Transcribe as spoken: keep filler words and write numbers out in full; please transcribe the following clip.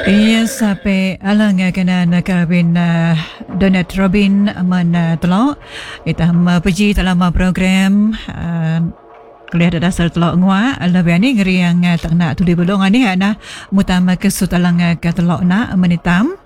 Iya sampai alang kena nakabin Donat Robin man telok kita pergi dalam program kuliah dasar telok ngwa lebih ni ngeri yang tak nak tuli belong ani ana mutama kesut alang ke telok nak menitam